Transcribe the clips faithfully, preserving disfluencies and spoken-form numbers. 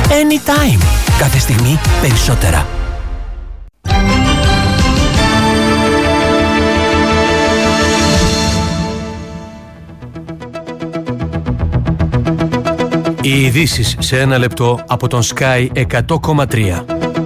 Anytime. Κάθε στιγμή περισσότερα. Οι ειδήσεις σε ένα λεπτό από τον Sky εκατό κόμμα τρία.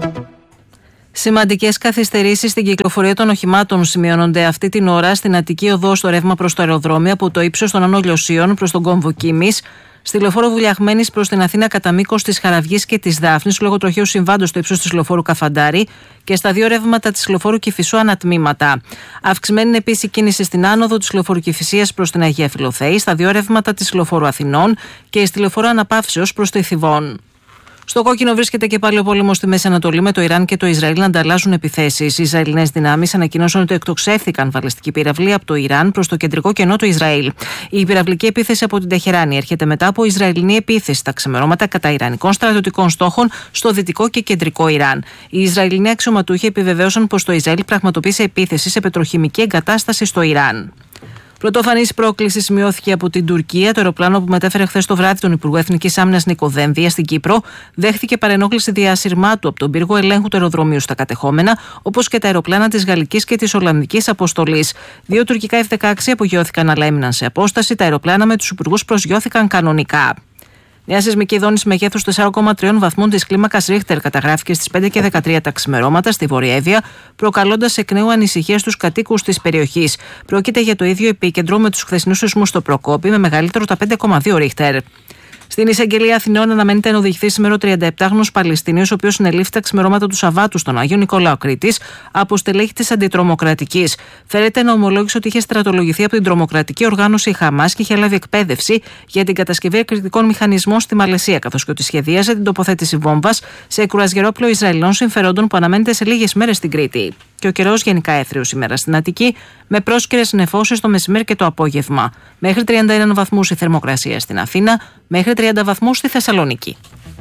Σημαντικές καθυστερήσεις στην κυκλοφορία των οχημάτων σημειώνονται αυτή την ώρα στην Αττική Οδό στο ρεύμα προς το αεροδρόμιο από το ύψος των Άνω Λιωσίων προς τον κόμβο Κίμης, στη λεωφόρο Βουλιαγμένης προς την Αθήνα κατά μήκος της Χαραυγής και της Δάφνης λόγω τροχαίου συμβάντος στο ύψος της λεωφόρου Καφαντάρη και στα δύο ρεύματα της λεωφόρου Κηφισού ανατμήματα. Αυξημένη είναι επίσης η κίνηση στην άνοδο της λεωφόρου Κηφισίας προς την Αγία Φιλοθέη, στα δύο ρεύματα της λεωφόρου Αθηνών και στη λεωφόρο Αναπαύσεως προς το Θηβών. Στο κόκκινο βρίσκεται και πάλι ο πόλεμος στη Μέση Ανατολή, με το Ιράν και το Ισραήλ να ανταλλάσσουν επιθέσεις. Οι Ισραηλινές δυνάμεις ανακοίνωσαν ότι εκτοξεύθηκαν βαλιστική πυραυλή από το Ιράν προς το κεντρικό κενό του Ισραήλ. Η πυραυλική επίθεση από την Τεχεράνη έρχεται μετά από Ισραηλινή επίθεση στα ξημερώματα κατά ιρανικών στρατιωτικών στόχων στο δυτικό και κεντρικό Ιράν. Οι Ισραηλινοί αξιωματούχοι επιβεβαίωσαν πως το Ισραήλ πραγματοποίησε επίθεση σε πετροχημική εγκατάσταση στο Ιράν. Πρωτοφανής πρόκληση σημειώθηκε από την Τουρκία. Το αεροπλάνο που μετέφερε χθες το βράδυ τον Υπουργό Εθνικής Άμυνας Νίκο Δένδια στην Κύπρο δέχθηκε παρενόχληση διασυρμάτου από τον πύργο ελέγχου του αεροδρομίου στα κατεχόμενα, όπως και τα αεροπλάνα της Γαλλικής και της Ολλανδικής αποστολής. Δύο τουρκικά εφ δεκαέξι απογειώθηκαν αλλά έμειναν σε απόσταση. Τα αεροπλάνα με τους υπουργούς προσγειώθηκαν κανονικά. Μια σεισμική δόνηση μεγέθους τέσσερα κόμμα τρία βαθμών της κλίμακας Ρίχτερ καταγράφηκε στις πέντε και δεκατρία τα ξημερώματα στη Βορειεύεια, προκαλώντας εκ νέου ανησυχίες στους κατοίκους της περιοχής. Πρόκειται για το ίδιο επίκεντρο με τους χθεσινούς σεισμούς στο Προκόπη, με μεγαλύτερο τα πέντε κόμμα δύο Ρίχτερ. Στην Εισαγγελία Αθηνών αναμένεται να οδηγηθεί σήμερα ο τριανταεπτάχρονος Παλαιστίνιος, ο οποίος συνελήφθη τα ξημερώματα του Σαββάτου στον Άγιο Νικόλαο Κρήτης από στελέχη της Αντιτρομοκρατικής. Φέρεται να ομολόγησε ότι είχε στρατολογηθεί από την τρομοκρατική οργάνωση Χαμάς και είχε λάβει εκπαίδευση για την κατασκευή εκρηκτικών μηχανισμών στη Μαλαισία, καθώς και ότι σχεδίαζε την τοποθέτηση βόμβας σε κουρασγερόπλοιο Ισραηλινών συμφερόντων που αναμένεται σε λίγες μέρες στην Κρήτη. Και ο καιρός γενικά έθριος σήμερα στην Αττική, με πρόσκαιρες νεφώσεις το μεσημέρι και το απόγευμα. Μέχρι τριάντα ένα βαθμούς η θερμοκρασία στην Αθήνα, μέχρι τριάντα βαθμούς στη Θεσσαλονίκη.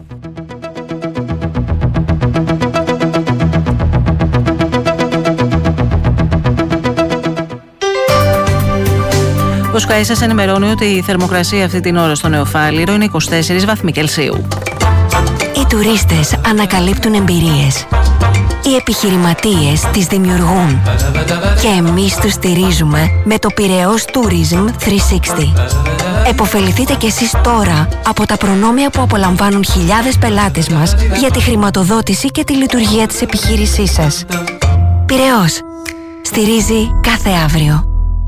Ο Sky σας ενημερώνει ότι η θερμοκρασία αυτή την ώρα στο Νεοφάλιρο είναι είκοσι τέσσερις βαθμοί Κελσίου. Οι τουρίστες ανακαλύπτουν εμπειρίες. Οι επιχειρηματίες τις δημιουργούν. Και εμείς τους στηρίζουμε με το Πειραιώς Tourism τριακόσια εξήντα. Εποφεληθείτε κι εσείς τώρα από τα προνόμια που απολαμβάνουν χιλιάδες πελάτες μας για τη χρηματοδότηση και τη λειτουργία της επιχείρησής σας. Πειραιώς. Στηρίζει κάθε αύριο.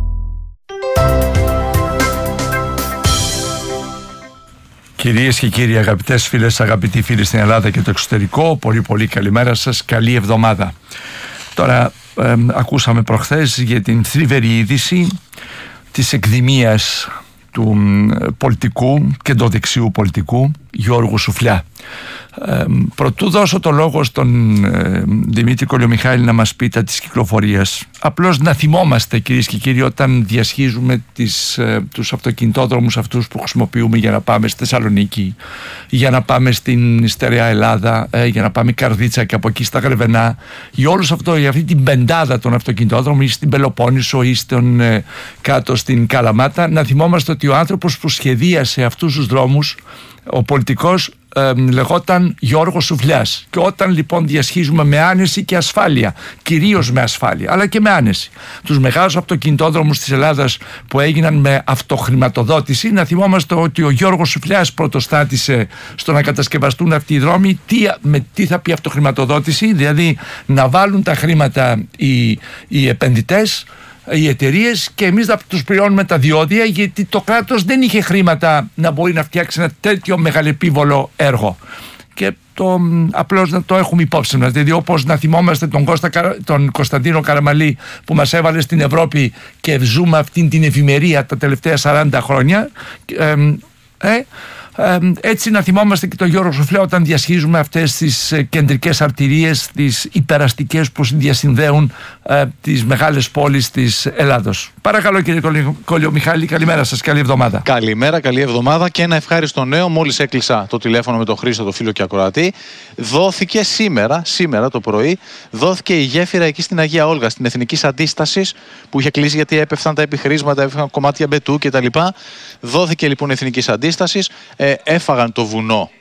Κυρίες και κύριοι, αγαπητές φίλες, αγαπητοί φίλοι στην Ελλάδα και το εξωτερικό, πολύ πολύ καλημέρα σας, καλή εβδομάδα. Τώρα ε, ακούσαμε προχθές για την θλιβερή είδηση της εκδημίας του ε, πολιτικού και του δεξιού πολιτικού Γιώργου Σουφλιά. Ε, προτού δώσω το λόγο στον ε, Δημήτρη Κολιομιχάλη να μας πει τα της κυκλοφορίας, απλώς να θυμόμαστε, κυρίες και κύριοι, όταν διασχίζουμε τις, ε, τους αυτοκινητόδρομους αυτούς που χρησιμοποιούμε για να πάμε στη Θεσσαλονίκη, για να πάμε στην στερεά Ελλάδα, ε, για να πάμε Καρδίτσα και από εκεί στα Γρεβενά, για όλους αυτό, για αυτή την πεντάδα των αυτοκινητόδρομων ή στην Πελοπόννησο ή στον, ε, κάτω στην Καλαμάτα, να θυμόμαστε ότι ο άνθρωπος που σχεδίασε αυτούς τους δρόμους, ο πολιτικός, ε, λεγόταν Γιώργος Σουφλιάς. Και όταν λοιπόν διασχίζουμε με άνεση και ασφάλεια, κυρίως με ασφάλεια αλλά και με άνεση, τους μεγάλους αυτοκινητόδρομους της Ελλάδας που έγιναν με αυτοχρηματοδότηση, να θυμόμαστε ότι ο Γιώργος Σουφλιάς πρωτοστάτησε στο να κατασκευαστούν αυτοί οι δρόμοι. Τι, με τι θα πει αυτοχρηματοδότηση? Δηλαδή να βάλουν τα χρήματα οι, οι επενδυτές, οι εταιρείες, και εμείς θα τους πληρώνουμε τα διόδια, γιατί το κράτος δεν είχε χρήματα να μπορεί να φτιάξει ένα τέτοιο μεγαλεπίβολο έργο. Και το, απλώς να το έχουμε υπόψη μας. Δηλαδή, όπως να θυμόμαστε τον, Κώστα, τον Κωνσταντίνο Καραμαλή που μας έβαλε στην Ευρώπη και ζούμε αυτήν την ευημερία τα τελευταία σαράντα χρόνια. Ε, ε, Ε, έτσι να θυμόμαστε και τον Γιώργο Σουφλιά όταν διασχίζουμε αυτές τις ε, κεντρικές αρτηρίες, τις υπεραστικές που διασυνδέουν ε, τις μεγάλες πόλεις της Ελλάδος. Παρακαλώ, κύριε Κολιομιχάλη, καλημέρα σας, καλή εβδομάδα. Καλημέρα, καλή εβδομάδα και ένα ευχάριστο νέο. Μόλις έκλεισα το τηλέφωνο με τον Χρήστο, το φίλο και ακροατή, δόθηκε σήμερα, σήμερα το πρωί, δόθηκε η γέφυρα εκεί στην Αγία Όλγα, στην Εθνικής Αντίστασης, που είχε κλείσει γιατί έπεφταν τα επιχρήσματα, έπεφταν κομμάτια μπετού κτλ. Δόθηκε λοιπόν η Εθνικής Αντίστασης. Ε, έφαγαν το βουνό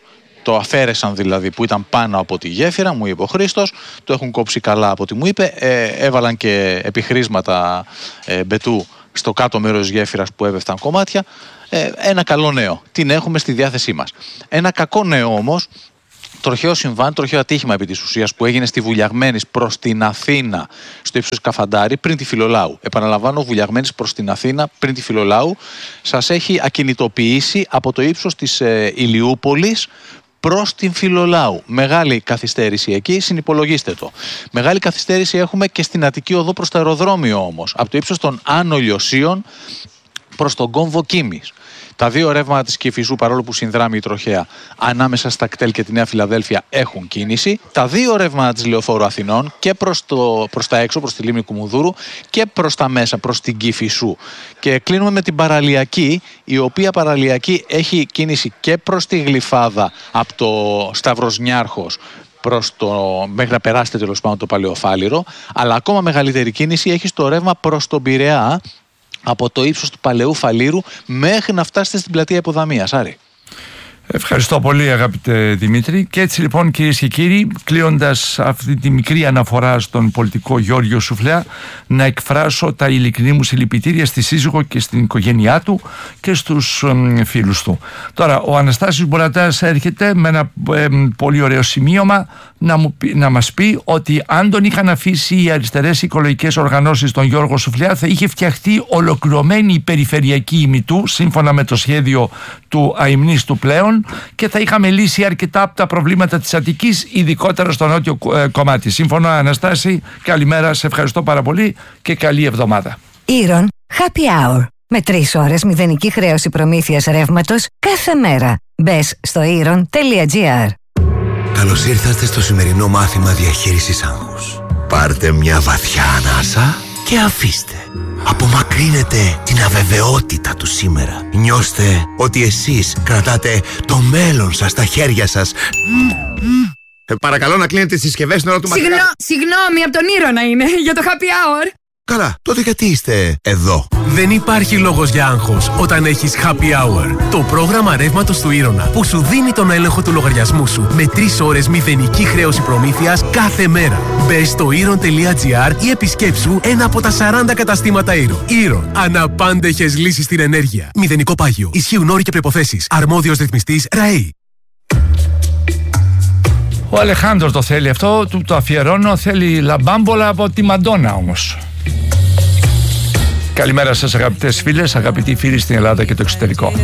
το αφαίρεσαν δηλαδή που ήταν πάνω από τη γέφυρα, μου είπε ο Χρήστος, το έχουν κόψει καλά από ό,τι μου είπε, ε, έβαλαν και επιχρήσματα ε, μπετού στο κάτω μέρος της γέφυρας που έπεφταν κομμάτια. Ε, ένα καλό νέο, την έχουμε στη διάθεσή μας. Ένα κακό νέο όμως, τροχαίο συμβάν, τροχαίο ατύχημα επί της ουσίας που έγινε στη Βουλιαγμένης προς την Αθήνα, στο ύψος Καφαντάρη, πριν τη Φιλολάου. Επαναλαμβάνω, Βουλιαγμένης προς την Αθήνα, πριν τη Φιλολάου, σας έχει ακινητοποιήσει από το ύψος της ε, Ηλιούπολης προς την Φιλολάου. Μεγάλη καθυστέρηση εκεί, συνυπολογίστε το. Μεγάλη καθυστέρηση έχουμε και στην Αττική Οδό προς το αεροδρόμιο όμως, από το ύψος των Άνω Λιωσίων προς τον κόμβο Κίμης. Τα δύο ρεύματα της Κηφισού, παρόλο που συνδράμει η τροχαία ανάμεσα στα κτέλ και τη Νέα Φιλαδέλφια, έχουν κίνηση. Τα δύο ρεύματα της Λεωφόρου Αθηνών και προς, το, προς τα έξω, προς τη λίμνη Κουμουνδούρου και προς τα μέσα, προς την Κηφισού. Και κλείνουμε με την παραλιακή, η οποία παραλιακή έχει κίνηση και προς τη Γλυφάδα από το Σταυροσνιάρχος προς το, μέχρι να περάσετε τέλος πάντων το Παλαιοφάλιρο, αλλά ακόμα μεγαλύτερη κίνηση έχει στο ρεύμα προς τον Πειραιά, από το ύψος του Παλαιού Φαλήρου μέχρι να φτάσετε στην πλατεία Υποδαμίας. Άρη. Ευχαριστώ πολύ, αγαπητέ Δημήτρη. Και έτσι λοιπόν, κυρίες και κύριοι, κλείοντας αυτή τη μικρή αναφορά στον πολιτικό Γιώργιο Σουφλέα, να εκφράσω τα ειλικρινή μου συλληπιτήρια στη σύζυγο και στην οικογένειά του και στους ε, φίλους του. Τώρα, ο Αναστάσιος Μπολατάς έρχεται με ένα ε, πολύ ωραίο σημείωμα να, μου, να μας πει ότι αν τον είχαν αφήσει οι αριστερές οικολογικές οργανώσεις τον Γιώργο Σουφλέα, θα είχε φτιαχτεί ολοκληρωμένη η περιφερειακή ημιτού σύμφωνα με το σχέδιο του αημνίστου πλέον, και θα είχαμε λύσει αρκετά από τα προβλήματα της Αττικής, ειδικότερα στο νότιο ε, κομμάτι. Σύμφωνα, Αναστάση, καλημέρα, σε ευχαριστώ πάρα πολύ και καλή εβδομάδα. Ήρων Happy Hour. Με τρεις ώρες μηδενική χρέωση προμήθειας ρεύματος κάθε μέρα. Μπες στο ήρων τελεία τζι άρ. Καλώς ήρθατε στο σημερινό μάθημα διαχείρισης άγχους. Πάρτε μια βαθιά ανάσα και αφήστε. Απομακρύνετε την αβεβαιότητα του σήμερα. Νιώστε ότι εσείς κρατάτε το μέλλον σας στα χέρια σας. Ε, παρακαλώ να κλείνετε τις συσκευές στην ώρα του μαθήματος. Συγγνώ, συγγνώμη, από τον Ήρωνα είναι, για το happy hour. Καλά, τότε γιατί είστε εδώ? Δεν υπάρχει λόγος για άγχος όταν έχεις Happy Hour. Το πρόγραμμα ρεύματος του Ήρωνα που σου δίνει τον έλεγχο του λογαριασμού σου με τρεις ώρες μηδενική χρέωση προμήθειας κάθε μέρα. Μπες στο ήρων τελεία τζι άρ ή επισκέψου ένα από τα σαράντα καταστήματα Ήρων. Ήρων. Αναπάντεχες λύσεις στην ενέργεια. Μηδενικό πάγιο. Ισχύουν όροι και προϋποθέσεις. Αρμόδιος ρυθμιστής ΡΑΗ. Ο Αλεχάνδρος το θέλει αυτό, του το αφιερώνω. Θέλει λαμπάμπολα από τη Μαντόνα όμως. Καλημέρα σας, αγαπητές φίλες, αγαπητοί φίλοι στην Ελλάδα και το εξωτερικό.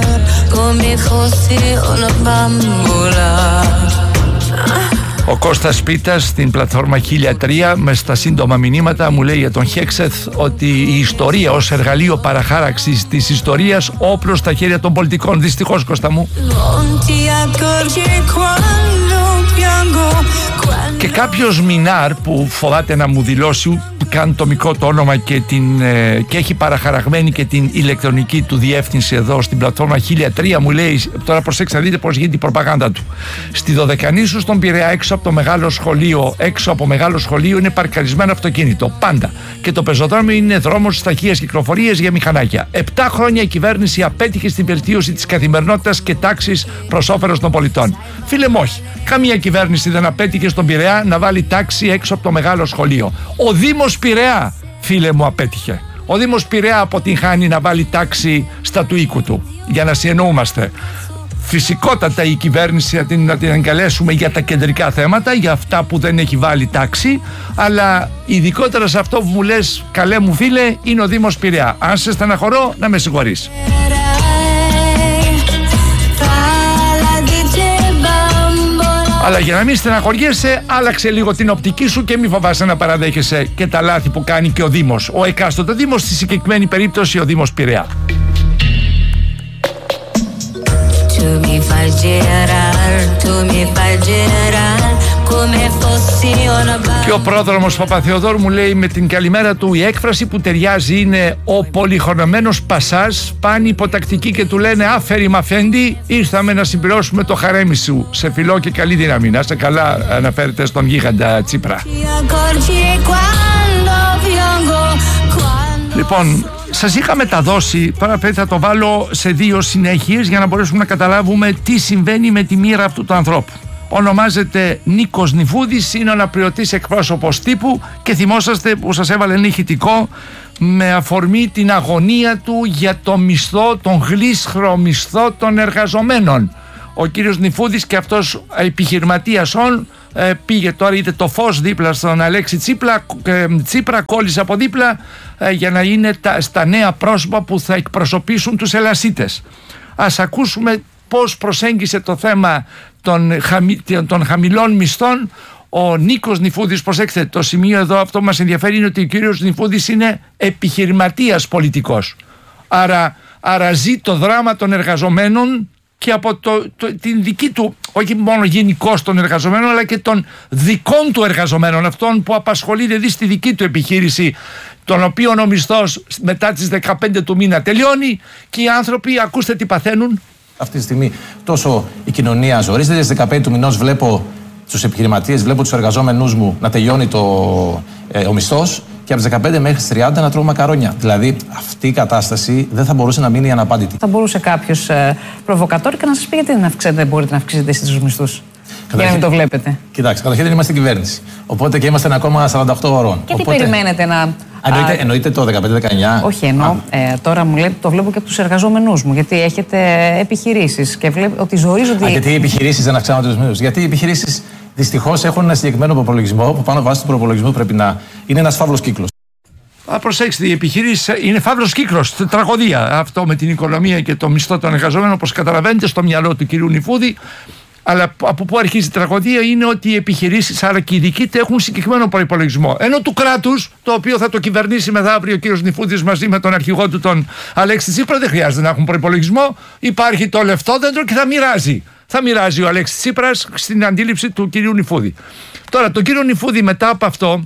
Ο Κώστας Πίτας στην πλατφόρμα χίλια τρία με στα σύντομα μηνύματα μου λέει για τον Χέξεθ ότι η ιστορία ως εργαλείο παραχάραξης της ιστορίας όπλο στα χέρια των πολιτικών. Δυστυχώς, Κώστα μου. Και κάποιος Μινάρ που φοβάται να μου δηλώσει καν το μικρό το όνομα και, την, ε, και έχει παραχαραγμένη και την ηλεκτρονική του διεύθυνση εδώ στην πλατφόρμα χίλια τρία μου λέει, τώρα προσέξτε να δείτε πώς γίνεται η προπαγάνδα του. Στη Δωδεκανήσου στον Πειραιά, έξω από το μεγάλο σχολείο, έξω από μεγάλο σχολείο είναι παρκαρισμένο αυτοκίνητο, πάντα. Και το πεζοδρόμιο είναι δρόμος ταχείας κυκλοφορίας για μηχανάκια. Επτά χρόνια η κυβέρνηση απέτυχε στην βελτίωση της καθημερινότητας και τάξης προς όφελος των πολιτών. Φίλε μου, όχι. Καμία κυβέρνηση δεν απέτυχε στον Πειραιά να βάλει τάξη έξω από το μεγάλο σχολείο. Ο Δήμος Πειραιά, φίλε μου, απέτυχε. Ο Δήμος Πειραιά αποτυγχάνει να βάλει τάξη στα του οίκου του. Για να συνεννοούμαστε. Φυσικότατα η κυβέρνηση να την, να την εγκαλέσουμε για τα κεντρικά θέματα, για αυτά που δεν έχει βάλει τάξη, αλλά ειδικότερα σε αυτό που μου λες, καλέ μου φίλε, είναι ο Δήμος Πειραιά. Αν σε στεναχωρώ, να με συγχωρείς. Αλλά για να μην στεναχωριέσαι, άλλαξε λίγο την οπτική σου και μην φοβάσαι να παραδέχεσαι και τα λάθη που κάνει και ο Δήμος. Ο εκάστοτε Δήμος, στη συγκεκριμένη περίπτωση ο Δήμος Πειραιά. Και ο πρόδρομος Παπαθεοδόρου μου λέει με την καλημέρα του, η έκφραση που ταιριάζει είναι ο πολυχρονωμένος πασάζ πάνει υποτακτική και του λένε άφερη μαφέντη, ήρθαμε να συμπληρώσουμε το χαρέμι σου. Σε φιλό και καλή δύναμη. Να σε καλά, αναφέρεται στον γίγαντα Τσίπρα. Λοιπόν, σας είχα μεταδώσει, τώρα θα το βάλω σε δύο συνέχειες για να μπορέσουμε να καταλάβουμε τι συμβαίνει με τη μοίρα αυτού του ανθρώπου. Ονομάζεται Νίκος Νηφούδης, είναι ο αναπληρωτής εκπρόσωπος τύπου και θυμόσαστε που σας έβαλε ένα ηχητικό με αφορμή την αγωνία του για το μισθό, τον γλίσχρο μισθό των εργαζομένων. Ο κύριος Νηφούδης και αυτός επιχειρηματίας όν πήγε τώρα, είτε το φως δίπλα στον Αλέξη Τσίπρα, Τσίπρα κόλλησε από δίπλα για να είναι τα, στα νέα πρόσωπα που θα εκπροσωπήσουν τους Ελασσίτες. Ας ακούσουμε πώς προσέγγισε το θέμα των, χαμη, των χαμηλών μισθών ο Νίκος Νηφούδης. Προσέξτε, το σημείο εδώ αυτό που μας ενδιαφέρει είναι ότι ο κύριος Νηφούδης είναι επιχειρηματίας πολιτικός. Άρα, άρα ζει το δράμα των εργαζομένων και από το, το, την δική του, όχι μόνο γενικώς των εργαζομένων, αλλά και των δικών του εργαζομένων, αυτών που απασχολεί δηλαδή στη δική του επιχείρηση, τον οποίον ο μισθός μετά τις δεκαπέντε του μήνα τελειώνει και οι άνθρωποι, ακούστε τι παθαίνουν. Αυτή τη στιγμή τόσο η κοινωνία ζορίζεται. Στις δεκαπέντε του μηνός βλέπω τους επιχειρηματίες, βλέπω τους εργαζόμενους μου να τελειώνει το, ε, ο μισθός και από τις δεκαπέντε μέχρι τις τριάντα να τρώω μακαρόνια. Δηλαδή αυτή η κατάσταση δεν θα μπορούσε να μείνει αναπάντητη. Θα μπορούσε κάποιος ε, προβοκατόρικα να σας πει γιατί δεν, αυξάνετε, δεν μπορείτε να αυξήσετε εσείς τους μισθούς. Για να μην το βλέπετε. Κοιτάξτε, καταρχήν δεν είμαστε κυβέρνηση. Οπότε και είμαστε ένα κόμμα σαράντα οκτώ ωρών. Και τι Οπότε... περιμένετε να. Εννοείται, εννοείται το δεκαπέντε δεκαεννιά. Όχι, εννοώ. Ε, τώρα μου λέτε, το βλέπω και από τους εργαζόμενούς μου. Γιατί έχετε επιχειρήσεις και βλέπω ότι ζορίζονται. Α, γιατί οι επιχειρήσεις δεν αυξάνονται τους μισθούς. Γιατί οι επιχειρήσεις δυστυχώς έχουν ένα συγκεκριμένο προπολογισμό που πάνω βάσει του προπολογισμού πρέπει να είναι ένας φαύλος κύκλος. Α, προσέξτε, η επιχειρήση είναι φαύλος κύκλος, τραγωδία. Αυτό με την οικονομία και το μισθό των εργαζομένων, όπως καταλαβαίνετε, στο μυαλό του κυρίου Νηφούδη. Αλλά από πού αρχίζει η τραγωδία είναι ότι οι επιχειρήσεις, άρα και οι δικοί του, έχουν συγκεκριμένο προϋπολογισμό. Ενώ του κράτους, το οποίο θα το κυβερνήσει μεθαύριο ο κύριος Νηφούδης μαζί με τον αρχηγό του, τον Αλέξη Τσίπρα, δεν χρειάζεται να έχουν προϋπολογισμό. Υπάρχει το λεφτόδεντρο και θα μοιράζει. Θα μοιράζει ο Αλέξης Τσίπρας στην αντίληψη του κυρίου Νηφούδη. Τώρα, τον κύριο Νηφούδη μετά από αυτό,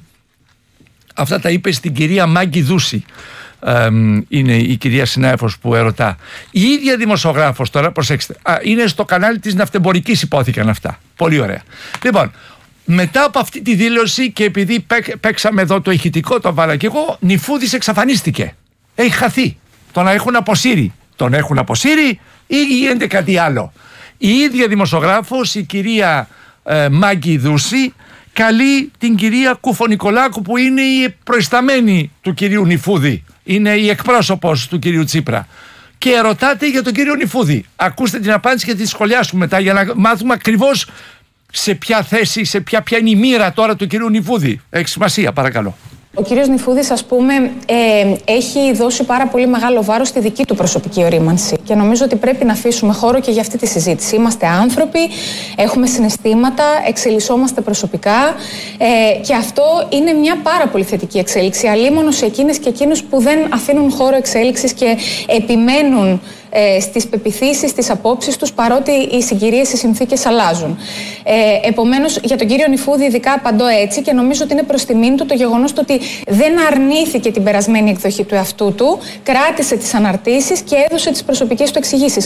αυτά τα είπε στην κυρία Μάγκη Δούση. Ε, είναι η κυρία συνάδελφος που ερωτά. Η ίδια δημοσιογράφος τώρα, προσέξτε, α, είναι στο κανάλι της Ναυτεμπορικής, υπόθηκαν αυτά. Πολύ ωραία. Λοιπόν, μετά από αυτή τη δήλωση και επειδή παίξ, παίξαμε εδώ το ηχητικό, το βάλα και εγώ, Νηφούδης εξαφανίστηκε. Έχει χαθεί. Τον έχουν αποσύρει. Τον έχουν αποσύρει ή γίνεται κάτι άλλο. Η ίδια δημοσιογράφος, η κυρία ε, Μάγκη Δούση, καλεί την κυρία Κουφονικολάκου που είναι η προϊσταμένη του κυρίου Νηφούδη. Είναι η εκπρόσωπος του κυρίου Τσίπρα. Και ρωτάτε για τον κύριο Νηφούδη. Ακούστε την απάντηση και τη σχολιάσουμε μετά για να μάθουμε ακριβώς σε ποια θέση, σε ποια, ποια είναι η μοίρα τώρα του κυρίου Νηφούδη. Έχει σημασία, παρακαλώ. Ο κύριος Νηφούδης, ας πούμε, ε, έχει δώσει πάρα πολύ μεγάλο βάρος στη δική του προσωπική ορίμανση και νομίζω ότι πρέπει να αφήσουμε χώρο και για αυτή τη συζήτηση. Είμαστε άνθρωποι, έχουμε συναισθήματα, εξελισσόμαστε προσωπικά ε, και αυτό είναι μια πάρα πολύ θετική εξέλιξη. Αλίμονο σε εκείνες και εκείνους που δεν αφήνουν χώρο εξέλιξης και επιμένουν ε, στις πεποιθήσεις, στις απόψεις τους, παρότι οι συγκυρίες, οι συνθήκες αλλάζουν. Ε, επομένως, για τον κύριο Νηφούδη ειδικά απαντώ έτσι και νομίζω ότι είναι προς τιμήν του το γεγονός ότι δεν αρνήθηκε την περασμένη εκδοχή του εαυτού του, κράτησε τις αναρτήσεις και έδωσε τις προσωπικές του εξηγήσεις.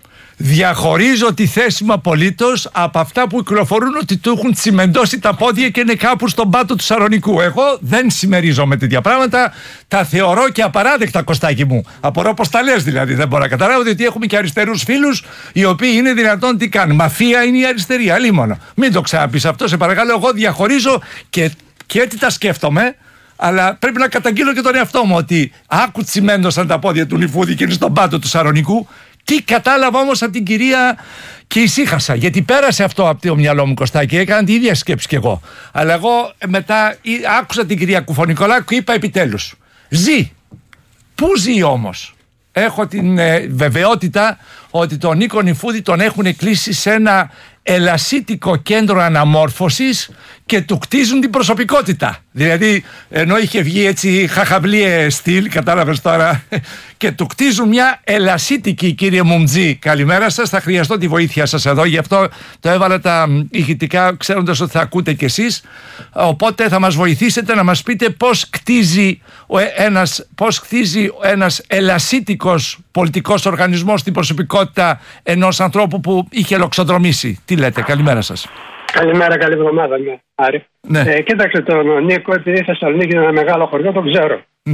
Διαχωρίζω τη θέση μου απολύτως από αυτά που κυκλοφορούν ότι του έχουν τσιμεντώσει τα πόδια και είναι κάπου στον πάτο του Σαρονικού. Εγώ δεν συμμερίζομαι τέτοια πράγματα. Τα θεωρώ και απαράδεκτα, Κωστάκη μου. Απορώ πως τα λες δηλαδή. Δεν μπορώ να καταλάβω, διότι έχουμε και αριστερούς φίλους οι οποίοι είναι δυνατόν τι κάνουν. Μαφία είναι η αριστερή. Αλίμονο. Μην το ξαναπείς αυτό, σε παρακαλώ. Εγώ διαχωρίζω και, και έτσι τα σκέφτομαι. Αλλά πρέπει να καταγγείλω και τον εαυτό μου ότι άκου τσιμέντωσαν τα πόδια του Νηφούδη και είναι στον πάτο του Σαρονικού. Τι κατάλαβα όμως από την κυρία και ησύχασα, γιατί πέρασε αυτό από το μυαλό μου, Κωστάκη, έκανα την ίδια σκέψη κι εγώ. Αλλά εγώ μετά άκουσα την κυρία Κουφονικολάκου και είπα επιτέλους, ζει. Πού ζει όμως? Έχω την ε, βεβαιότητα ότι τον Νίκο Νηφούδη τον έχουν κλείσει σε ένα ελασίτικο κέντρο αναμόρφωσης και του κτίζουν την προσωπικότητα. Δηλαδή, ενώ είχε βγει έτσι χαχαμπλίε στυλ, κατάλαβες τώρα, και του κτίζουν μια ελασίτικη, κύριε Μουμτζή. Καλημέρα σας, θα χρειαστώ τη βοήθεια σας εδώ, γι' αυτό το έβαλα τα ηχητικά, ξέροντας ότι θα ακούτε κι εσείς. Οπότε θα μας βοηθήσετε να μας πείτε πώς κτίζει ένας, πώς κτίζει ένας ελασίτικος πολιτικός οργανισμός την προσωπικότητα ενός ανθρώπου που είχε λοξοδρομήσει. Τι λέτε, καλημέρα σας. Καλημέρα, καλή εβδομάδα, ναι, Άρη. Ναι. Ε, κοίταξε τον Νίκο, επειδή η Θεσσαλονίκη είναι ένα μεγάλο χωριό, τον ξέρω. Ναι.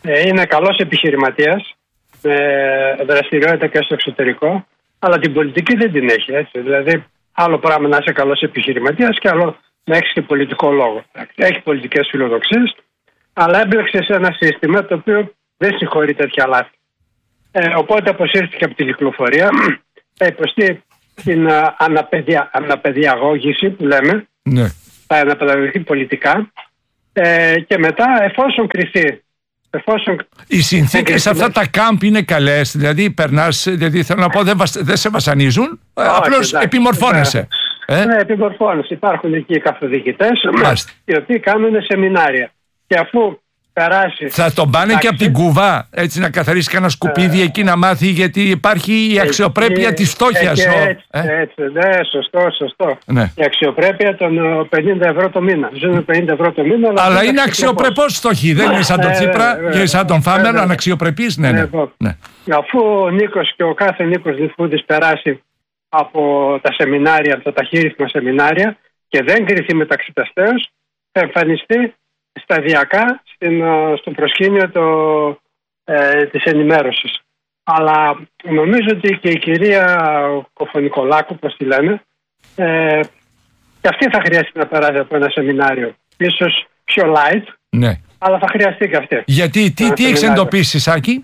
Ε, είναι καλός επιχειρηματίας, με δραστηριότητα και στο εξωτερικό, αλλά την πολιτική δεν την έχει. Έτσι. Δηλαδή, άλλο πράγμα να είσαι καλός επιχειρηματίας και άλλο να έχεις και πολιτικό λόγο. Έχει πολιτικές φιλοδοξίες, αλλά έμπλεξε σε ένα σύστημα το οποίο δεν συγχωρεί τέτοια λάθη. Ε, οπότε αποσύρθηκε από την κυκλοφορία, θα υποστεί την uh, αναπαιδια, αναπαιδιαγώγηση που λέμε, ναι. θα αναπαιδαγωγηθεί πολιτικά ε, και μετά εφόσον κριθεί. Εφόσον... Οι συνθήκες σε αυτά τα κάμπ είναι καλές, δηλαδή περνάς, δηλαδή θέλω να πω δεν, βασ, δεν σε βασανίζουν, oh, απλώς εντάξει, επιμορφώνεσαι. Ναι, ε? ναι επιμορφώνεσαι. Υπάρχουν εκεί καθοδηγητές οι οποίοι κάνουν σεμινάρια και αφού περάσει... Θα τον πάνε εντάξει, και από την Κούβα, έτσι να καθαρίσει κανένα σκουπίδι ε, εκεί να μάθει, γιατί υπάρχει η αξιοπρέπεια της φτώχειας. Έτσι, έτσι, ε. έτσι, ναι, σωστό, σωστό. Ναι. Η αξιοπρέπεια των πενήντα ευρώ το μήνα. Ζουν πενήντα ευρώ το μήνα. Αλλά, αλλά είναι αξιοπρεπώς φτωχοί, δεν είναι σαν τον Τσίπρα και σαν τον Φάμελο, αναξιοπρεπής. Ναι, ναι. ναι. Αφού ο Νίκος και ο κάθε Νίκος Λιφούδης περάσει από τα σεμινάρια, από τα ταχύρυθμα σεμινάρια και δεν κριθεί μεταξυταστέως, θα εμφανιστεί σταδιακά στην, στο προσκήνιο το, ε, της ενημέρωσης. Αλλά νομίζω ότι και η κυρία Κοφωνικολάκου, πώς τη λένε, ε, και αυτή θα χρειαστεί να περάσει από ένα σεμινάριο. Ίσως πιο light, ναι. αλλά θα χρειαστεί και αυτή. Γιατί, τι, τι έχεις εντοπίσει, Σάκη?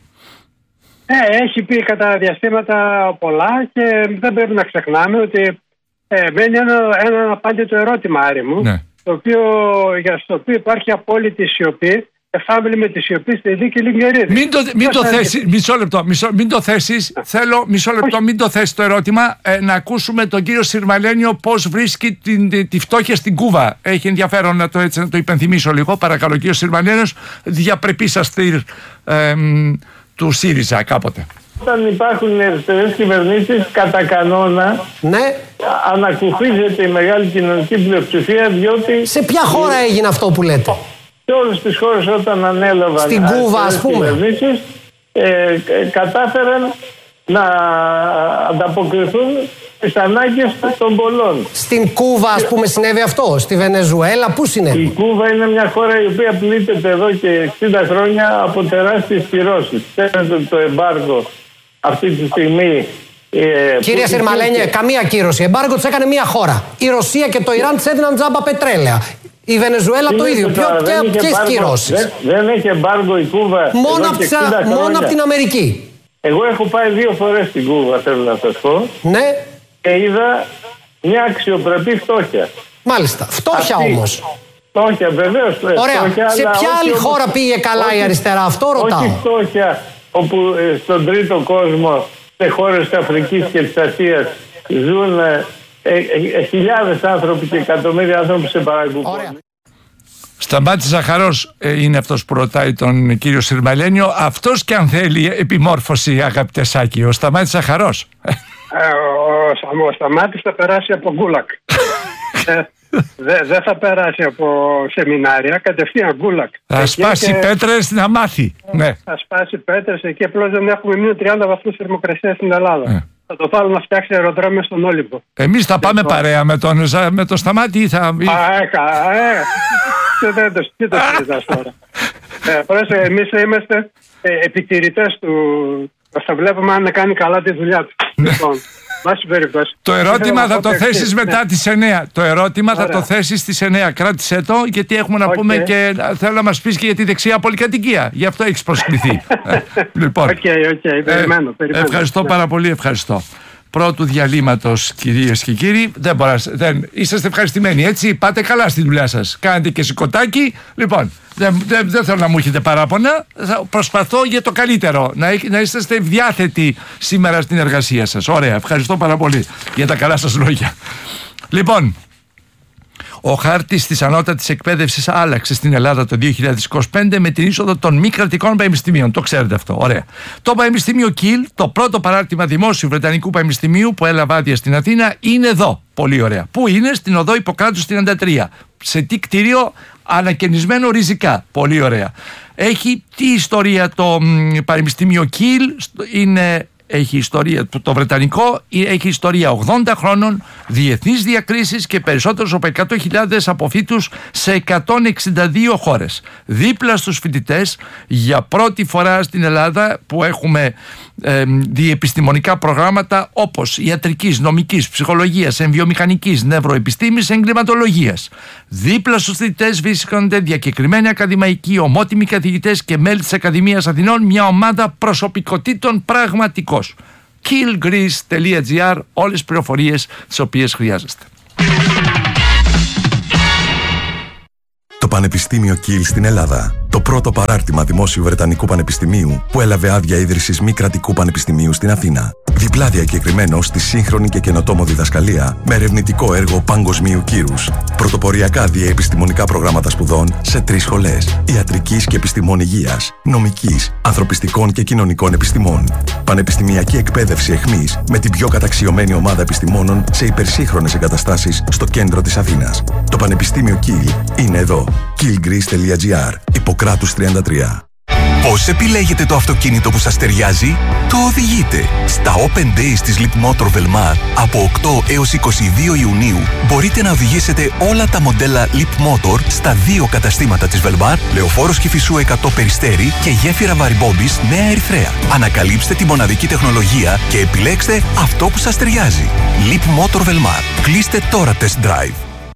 Ε, έχει πει κατά διαστήματα πολλά και δεν πρέπει να ξεχνάμε ότι ε, μένει ένα, ένα απάντητο ερώτημα, Άρη μου, ναι. το οποίο, για το οποίο υπάρχει απόλυτη σιωπή, εφάμιλη με τη σιωπή στη δίκη Λιγκερίδη. Μην το, μην το θέσεις, μισό λεπτό, μισό, μην το θέσεις, θέλω, μισό λεπτό, μην το θέσεις το ερώτημα, ε, να ακούσουμε τον κύριο Συρμαλένιο πώς βρίσκει την, τη, τη φτώχεια στην Κούβα. Έχει ενδιαφέρον να το, έτσι, να το υπενθυμίσω λίγο, παρακαλώ. Κύριο Συρμαλένιος, διαπρεπής αστήρ ε, του ΣΥΡΙΖΑ κάποτε. Όταν υπάρχουν αριστερές κυβερνήσεις, κατά κανόνα, ναι. ανακουφίζεται η μεγάλη κοινωνική πλειοψηφία, διότι... Σε ποια χώρα έγινε αυτό που λέτε? Σε όλες τις χώρες όταν ανέλαβαν στην Κούβα, ας πούμε, κυβερνήσεις, ε, ε, κατάφεραν να ανταποκριθούν στις ανάγκες των πολλών. Στην Κούβα, ας πούμε, συνέβη αυτό? Στη Βενεζουέλα, πού συνέβη? Η Κούβα είναι μια χώρα η οποία πλήττεται εδώ και εξήντα χρόνια από τεράστιες κυρώσεις. Ξέρετε το εμπάργκο αυτή τη στιγμή... Ε, Κύριε Συρμαλένιε, και... καμία κύρωση. Εμπάργκο της έκανε μια χώρα. Η Ρωσία και το Ιράν της έδιναν τζάμπα πετρέλαια. Η Βενεζουέλα το ίδιο. Ποιες κυρώσεις? Δεν, δεν έχει εμπάργκο η Κούβα. Μόνο από την, την Αμερική. Εγώ έχω πάει δύο φορές στην Κούβα, θέλω να σας πω. Ναι. Και είδα μια αξιοπρεπή φτώχεια. Μάλιστα. Φτώχεια όμως. Φτώχεια, βεβαίως. Ωραία. Φτώχεια, σε ποια άλλη όπως... χώρα πήγε καλά όχι, η αριστερά? Αυτό ρωτάω. Όχι φτώχεια όπου ε, στον τρίτο κόσμο, σε χώρες της Αφρικής και της Ασίας ζουν ε, ε, ε, χιλιάδες άνθρωποι και εκατομμύρια άνθρωποι σε παραγκουπών. Σταμάτης Ζαχαρός ε, είναι αυτός που ρωτάει τον κύριο Συρμαλένιο. Αυτός και αν θέλει επιμόρφωση, αγαπητέ Σάκη, ο Σταμάτης Ζαχαρός. Ε, ο, ο Σταμάτης θα περάσει από γκούλακ. ε, Δεν δε θα περάσει από σεμινάρια, κατευθείαν γκούλακ. Θα σπάσει και... πέτρες να μάθει. Ναι. Θα σπάσει πέτρες εκεί, απλώς δεν έχουμε μείνει τριάντα βαθμούς θερμοκρασία στην Ελλάδα. Ναι. Θα το βάλω να φτιάξει αεροδρόμιο στον Όλυμπο. Εμείς θα πάμε λοιπόν παρέα με τον, με τον Σταμάτη ή θα... Α, έκα, ε, δεν το, τι το συζητάς τώρα. ε, Πρόσεχε, εμείς είμαστε ε, επιτηρητές του, θα βλέπουμε αν κάνει καλά τη δουλειά του. Λοιπόν, το ερώτημα θα το θέσεις μετά τις εννιά. Το ερώτημα θα το θέσεις στις εννιά. Κράτησέ το, γιατί έχουμε να πούμε και θέλω να μας πεις και για τη δεξιά πολυκατοικία. Γι' αυτό έχεις προσκληθεί. Λοιπόν, περιμένω. Ευχαριστώ πάρα πολύ, ευχαριστώ. Πρώτου διαλύματος, κυρίες και κύριοι. Δεν μποράς, δεν, είσαστε ευχαριστημένοι, έτσι. Πάτε καλά στη δουλειά σας. Κάνετε και σηκωτάκι. Λοιπόν, δεν, δεν, δεν θέλω να μου έχετε παράπονα. Προσπαθώ για το καλύτερο. Να, να είσαστε διάθετοι σήμερα στην εργασία σας. Ωραία, ευχαριστώ πάρα πολύ για τα καλά σας λόγια. Λοιπόν, ο χάρτης της ανώτατης εκπαίδευσης άλλαξε στην Ελλάδα το δύο χιλιάδες είκοσι πέντε με την είσοδο των μη κρατικών πανεπιστημίων. Το ξέρετε αυτό. Ωραία. Το Πανεπιστήμιο Κιλ, το πρώτο παράρτημα δημόσιου Βρετανικού Πανεπιστημίου που έλαβε άδεια στην Αθήνα, είναι εδώ. Πολύ ωραία. Πού είναι? Στην οδό Ιπποκράτους τριάντα τρία. Σε τι κτίριο? Ανακαινισμένο ριζικά. Πολύ ωραία. Έχει τι ιστορία το μ, Πανεπιστήμιο Κιλ? Είναι έχει ιστορία, το βρετανικό έχει ιστορία ογδόντα χρόνων, διεθνείς διακρίσεις και περισσότερους από εκατό χιλιάδες αποφύτους σε εκατόν εξήντα δύο χώρες. Δίπλα στους φοιτητές, για πρώτη φορά στην Ελλάδα που έχουμε ε, διεπιστημονικά προγράμματα όπως ιατρικής, νομικής, ψυχολογίας, εμβιομηχανικής, νευροεπιστήμης, εγκληματολογίας. Δίπλα στους φοιτητές βρίσκονται διακεκριμένοι ακαδημαϊκοί, ομότιμοι καθηγητές και μέλη της Ακαδημίας Αθηνών, μια ομάδα προσωπικότητων πραγματικός. killgreece τελεία gr, όλες τις πληροφορίες τις οποίες χρειάζεστε. Το Πανεπιστήμιο Kiel στην Ελλάδα. Το πρώτο παράρτημα δημόσιου Βρετανικού Πανεπιστημίου που έλαβε άδεια ίδρυσης μη κρατικού πανεπιστημίου στην Αθήνα. Διπλά διακεκριμένο στη σύγχρονη και καινοτόμο διδασκαλία με ερευνητικό έργο παγκοσμίου κύρους. Πρωτοποριακά διεπιστημονικά προγράμματα σπουδών σε τρεις σχολές: ιατρικής και επιστημών υγείας, νομικής, ανθρωπιστικών και κοινωνικών επιστημών. Πανεπιστημιακή εκπαίδευση εχμής με την πιο καταξιωμένη ομάδα επιστημόνων σε υπερσύγχρονες εγκαταστάσεις στο κέντρο της Αθήνας. Το Πανεπιστήμιο Kiel είναι εδώ. killgreece τελεία gr, Ιπποκράτους τριάντα τρία. Πώς επιλέγετε το αυτοκίνητο που σας ταιριάζει? Το οδηγείτε. Στα Open Days της Leapmotor Velmar από οκτώ έως είκοσι δύο Ιουνίου μπορείτε να οδηγήσετε όλα τα μοντέλα Leapmotor στα δύο καταστήματα της Velmar, Λεωφόρος Κηφισού εκατό Περιστέρι και γέφυρα Βαρυμπόμπης Νέα Ερυθρέα. Ανακαλύψτε τη μοναδική τεχνολογία και επιλέξτε αυτό που σας ταιριάζει. Leapmotor Velmar. Κλείστε τώρα test drive.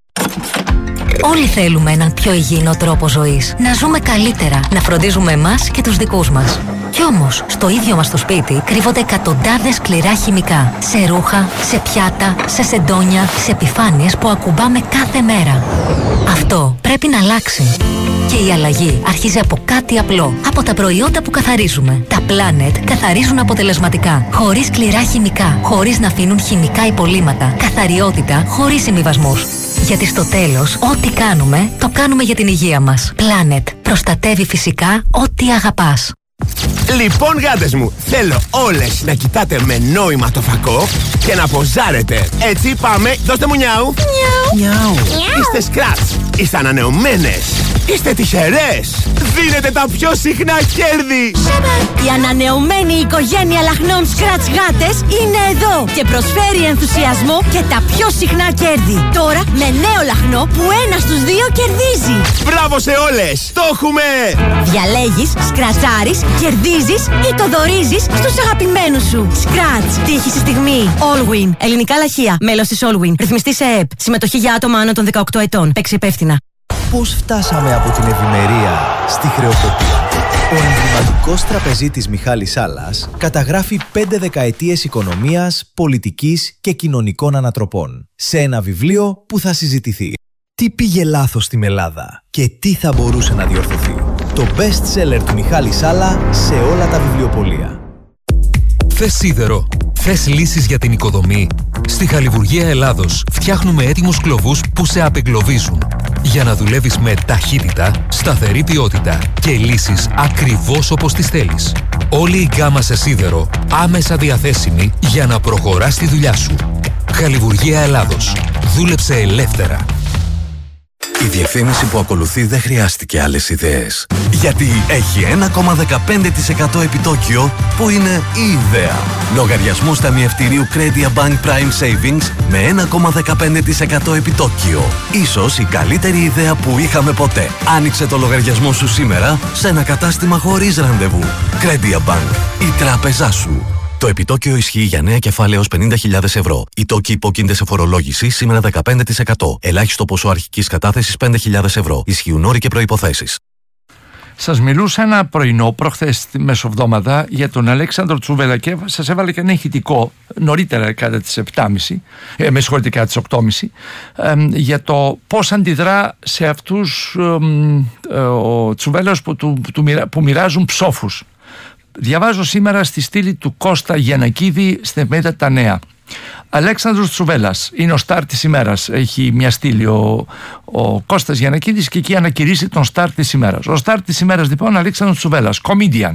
Όλοι θέλουμε έναν πιο υγιεινό τρόπο ζωής. Να ζούμε καλύτερα, να φροντίζουμε εμάς και τους δικούς μας. Κι όμως, στο ίδιο μας το σπίτι κρύβονται εκατοντάδες σκληρά χημικά. Σε ρούχα, σε πιάτα, σε σεντόνια, σε επιφάνειες που ακουμπάμε κάθε μέρα. Αυτό πρέπει να αλλάξει. Και η αλλαγή αρχίζει από κάτι απλό. Από τα προϊόντα που καθαρίζουμε. Τα Planet καθαρίζουν αποτελεσματικά. Χωρίς σκληρά χημικά. Χωρίς να αφήνουν χημικά υπολείμματα. Καθαριότητα χωρίς συμβιβασμούς. Γιατί στο τέλος, ό,τι κάνουμε, το κάνουμε για την υγεία μας. Planet. Προστατεύει φυσικά ό,τι αγαπάς. Λοιπόν, γάτες μου, θέλω όλες να κοιτάτε με νόημα το φακό και να ποζάρετε. Έτσι πάμε, δώστε μου νιάου. Νιάου. Νιάου. Είστε σκράτς, είστε ανανεωμένες, είστε τυχερές. Δίνετε τα πιο συχνά κέρδη. Η ανανεωμένη οικογένεια λαχνών Scratch γάτες είναι εδώ και προσφέρει ενθουσιασμό και τα πιο συχνά κέρδη. Τώρα με νέο λαχνό που ένα στους δύο κερδίζει. Μπράβο σε όλες, το έχουμε. Διαλέγεις, σκρατσάρεις, κερδίζεις ή το δωρίζεις στους αγαπημένους σου. Scratch. Τύχη στη στιγμή. Allwin. Ελληνικά λαχεία. Μέλος της Allwin. Ρυθμιστή σε ΕΕΠ. Συμμετοχή για άτομα άνω των δεκαοκτώ ετών. Παίξει υπεύθυνα. Πώς φτάσαμε από την ευημερία στη χρεοκοπία? Ο εμβληματικός τραπεζίτης Μιχάλης Σάλλας καταγράφει πέντε δεκαετίες οικονομίας, πολιτικής και κοινωνικών ανατροπών σε ένα βιβλίο που θα συζητηθεί. Τι πήγε λάθος στην Ελλάδα και τι θα μπορούσε να διορθωθεί? Το best seller του Μιχάλη Σάλλα σε όλα τα βιβλιοπωλεία. Θες σίδερο? Θες λύσεις για την οικοδομή? Στη Χαλιβουργία Ελλάδος φτιάχνουμε έτοιμους κλωβούς που σε απεγκλωβίζουν για να δουλεύεις με ταχύτητα, σταθερή ποιότητα και λύσεις ακριβώς όπως τις θέλεις. Όλη η γκάμα σε σίδερο άμεσα διαθέσιμη για να προχωράς τη δουλειά σου. Χαλιβουργία Ελλάδος. Δούλεψε ελεύθερα. Η διευθύνηση που ακολουθεί δεν χρειάστηκε άλλες ιδέες. Γιατί έχει ένα κόμμα δεκαπέντε τοις εκατό επιτόκιο που είναι η ιδέα. Λογαριασμούς ταμιευτηρίου Credia Bank Prime Savings με ένα κόμμα δεκαπέντε τοις εκατό επιτόκιο. Ίσως η καλύτερη ιδέα που είχαμε ποτέ. Άνοιξε το λογαριασμό σου σήμερα σε ένα κατάστημα χωρίς ραντεβού. Credia Bank. Η τράπεζά σου. Το επιτόκιο ισχύει για νέα κεφάλαια έως πενήντα χιλιάδες ευρώ. Οι τόκοι υπόκεινται σε φορολόγηση σήμερα δεκαπέντε τοις εκατό. Ελάχιστο ποσό αρχικής κατάθεσης πέντε χιλιάδες ευρώ. Ισχύουν όροι και προϋποθέσεις. Σας μιλούσα ένα πρωινό προχθές τη μεσοβδόμαδα για τον Αλέξανδρο Τσούβελα και σας έβαλε και ένα ηχητικό νωρίτερα κατά τις επτά και μισή, ε, με συγχωρείτε, κατά τις οκτώ και μισή, ε, για το πώς αντιδρά σε αυτούς ε, ε, ο Τσούβελας που, του, που, που μοιράζουν ψόφους. Διαβάζω σήμερα στη στήλη του Κώστα Γιαννακίδη στην εφημερίδα Τα Νέα. Αλέξανδρος Τσουβέλλας είναι ο στάρ της ημέρας. Έχει μια στήλη ο, ο Κώστας Γιαννακίδης και εκεί ανακηρύσσει τον στάρ της ημέρας. Ο στάρ της ημέρας λοιπόν Αλέξανδρος Τσουβέλλας, comedian,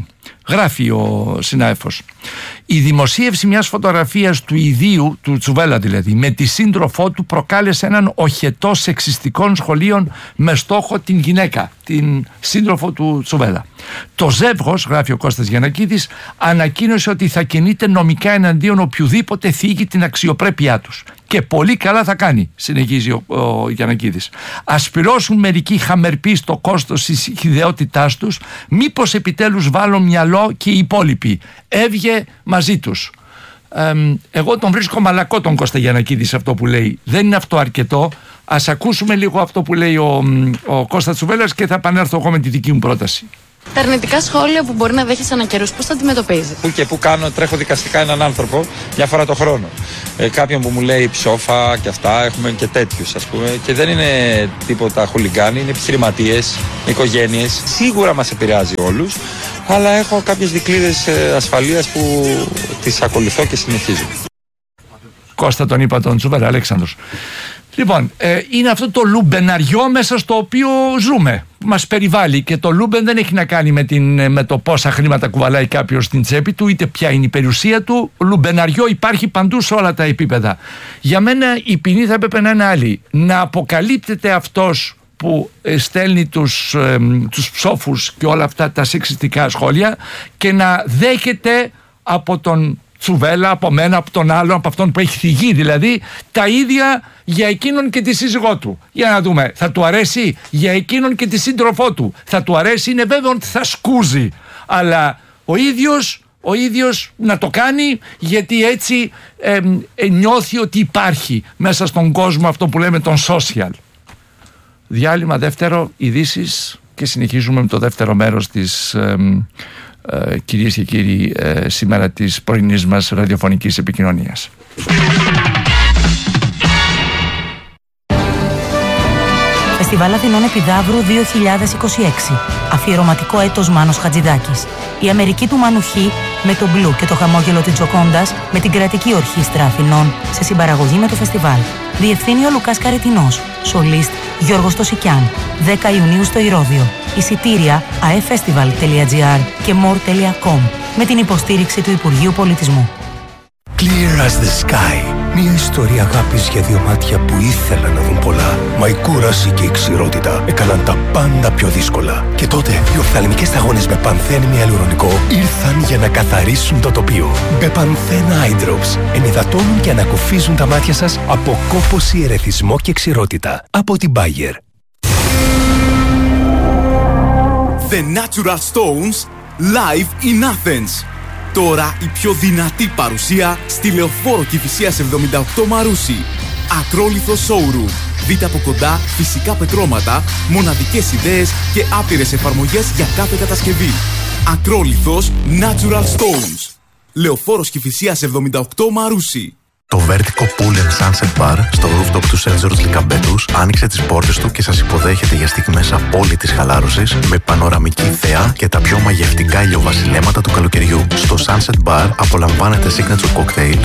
Γράφει ο συνάδελφος. Η δημοσίευση μιας φωτογραφίας του ιδίου, του Τσουβέλα δηλαδή, με τη σύντροφό του προκάλεσε έναν οχετό σεξιστικών σχολείων με στόχο την γυναίκα, την σύντροφο του Τσουβέλα. Το ζεύγος, γράφει ο Κώστας Γιαννακίδης, ανακοίνωσε ότι θα κινείται νομικά εναντίον οποιουδήποτε θίγει την αξιοπρέπειά τους. Και πολύ καλά θα κάνει, συνεχίζει ο, ο Γιαννακίδης. Ας πληρώσουν μερικοί χαμερποί στο κόστος της ιδεότητάς τους, μήπως επιτέλους βάλουν μυαλό και οι υπόλοιποι. Έβγε μαζί τους. Ε, εγώ τον βρίσκω μαλακό τον Κώστα Γιαννακίδη σε αυτό που λέει. Δεν είναι αυτό αρκετό. Ας ακούσουμε λίγο αυτό που λέει ο, ο Κώστας Τσουβέλας και θα επανέλθω εγώ με τη δική μου πρόταση. Τα αρνητικά σχόλια που μπορεί να δέχεσαι ανά καιρούς, πώς τα αντιμετωπίζεις? Πού και πού κάνω, τρέχω δικαστικά έναν άνθρωπο μια φορά το χρόνο. Ε, κάποιον που μου λέει ψόφα και αυτά, έχουμε και τέτοιους ας πούμε. Και δεν είναι τίποτα χουλιγκάνι, είναι επιχειρηματίες, οικογένειες. Σίγουρα μας επηρεάζει όλους, αλλά έχω κάποιες δικλείδες ασφαλείας που τις ακολουθώ και συνεχίζω. Κώστα τον είπα τον Τσουβέλα, Αλέξανδρος. Λοιπόν, ε, είναι αυτό το λουμπεναριό μέσα στο οποίο ζούμε. Μας περιβάλλει και το λούμπεν δεν έχει να κάνει με, την, με το πόσα χρήματα κουβαλάει κάποιος στην τσέπη του, είτε ποια είναι η περιουσία του. Λουμπεναριό υπάρχει παντού σε όλα τα επίπεδα. Για μένα η ποινή θα έπρεπε να είναι άλλη. Να αποκαλύπτεται αυτός που στέλνει τους, ε, τους ψόφους και όλα αυτά τα σεξιστικά σχόλια και να δέχεται από τον Τσουβέλα, από μένα, από τον άλλον, από αυτόν που έχει θυγεί δηλαδή, τα ίδια για εκείνον και τη σύζυγό του. Για να δούμε, θα του αρέσει? Για εκείνον και τη σύντροφό του θα του αρέσει? Είναι βέβαιο ότι θα σκούζει, αλλά ο ίδιος, ο ίδιος να το κάνει, γιατί έτσι ε, ε, νιώθει ότι υπάρχει μέσα στον κόσμο αυτό που λέμε τον social. Διάλειμμα δεύτερο, ειδήσεις και συνεχίζουμε με το δεύτερο μέρος της ε, ε, κυρίες και κύριοι ε, σήμερα της πρωινής μας ραδιοφωνικής επικοινωνίας. Φεστιβάλ Αθηνών Επιδαύρου δύο χιλιάδες είκοσι έξι. Αφιερωματικό έτος Μάνος Χατζηδάκης. Η Αμερική του Μανουχή με τον Μπλου και το χαμόγελο της Τζοκόντας με την Κρατική Ορχήστρα Αθηνών σε συμπαραγωγή με το φεστιβάλ. Διευθύνει ο Λουκάς Καρετινός. Σολίστ Γιώργος Τοσικιάν. δέκα Ιουνίου στο Ηρώδειο. Εισιτήρια aefestival τελεία gr και more τελεία com με την υποστήριξη του Υπουργείου Πολιτισμού. Clear as the sky. Μια ιστορία αγάπης για δύο μάτια που ήθελαν να δουν πολλά. Μα η κούραση και η ξηρότητα έκαναν τα πάντα πιο δύσκολα. Και τότε οι οφθαλμικές σταγόνες με πανθένη ιαλουρονικό ήρθαν για να καθαρίσουν το τοπίο. Μπεπανθέν Eye Drops ενυδατώνουν και ανακουφίζουν τα μάτια σας από κόπωση, ερεθισμό και ξηρότητα. Από την Bayer. The Natural Stones live in Athens. Τώρα η πιο δυνατή παρουσία στη Λεωφόρο Κηφισίας εβδομήντα οκτώ Μαρούσι. Ακρόλιθο showroom. Δείτε από κοντά φυσικά πετρώματα, μοναδικές ιδέες και άπειρες εφαρμογές για κάθε κατασκευή. Ακρόλιθος Natural Stones. Λεωφόρος Κηφισίας εβδομήντα οκτώ Μαρούσι. Το Vertico Pool and Sunset Bar στο rooftop του Σεντ Τζόρτζ Λικαμπέτους άνοιξε τις πόρτες του και σας υποδέχεται για στιγμές απόλυτης χαλάρωσης με πανοραμική θέα και τα πιο μαγευτικά ηλιοβασιλέματα του καλοκαιριού. Στο Sunset Bar απολαμβάνετε signature cocktail